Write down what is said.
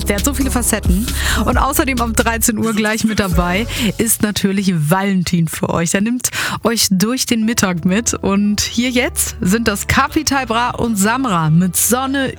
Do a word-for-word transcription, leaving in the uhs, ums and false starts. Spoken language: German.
alles. Der hat so viele Facetten. Und außerdem um dreizehn Uhr gleich mit dabei ist natürlich Valentin für euch. Der nimmt euch durch den Mittag mit. Und hier jetzt sind das Capital Bra und Samra mit Sonne